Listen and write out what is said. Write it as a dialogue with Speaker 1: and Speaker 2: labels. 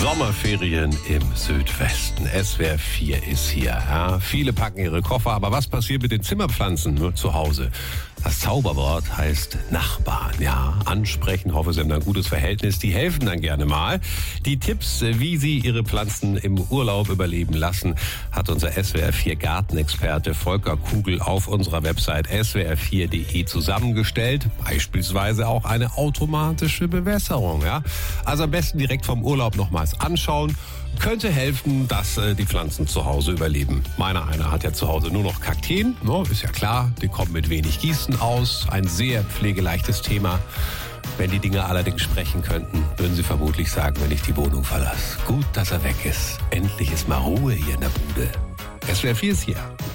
Speaker 1: Sommerferien im Südwesten. SWR 4 ist hier. Ja, viele packen ihre Koffer, aber was passiert mit den Zimmerpflanzen nur zu Hause? Das Zauberwort heißt Nachbarn. Ja, ansprechen, hoffe, Sie haben da ein gutes Verhältnis. Die helfen dann gerne mal. Die Tipps, wie Sie Ihre Pflanzen im Urlaub überleben lassen, hat unser SWR 4 Gartenexperte Volker Kugel auf unserer Website swr4.de zusammengestellt. Beispielsweise auch eine automatische Bewässerung. Ja, also am besten direkt vom Urlaub nochmals anschauen. Könnte helfen, dass die Pflanzen zu Hause überleben. Meiner einer hat ja zu Hause nur noch Kakteen. No, ist ja klar, die kommen mit wenig Gießen aus. Ein sehr pflegeleichtes Thema. Wenn die Dinge allerdings sprechen könnten, würden sie vermutlich sagen, wenn ich die Wohnung verlasse. Gut, dass er weg ist. Endlich ist mal Ruhe hier in der Bude. SWR 4 ist hier.